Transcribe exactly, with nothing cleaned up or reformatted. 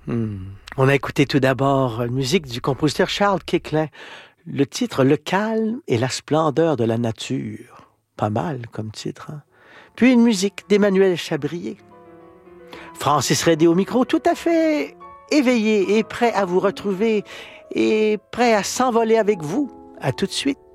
Hmm. On a écouté tout d'abord une musique du compositeur Charles Koechlin. Le titre « Le calme et la splendeur de la nature ». Pas mal comme titre, hein? Puis une musique d'Emmanuel Chabrier. Francis Redé au micro, tout à fait éveillé et prêt à vous retrouver et prêt à s'envoler avec vous. À tout de suite.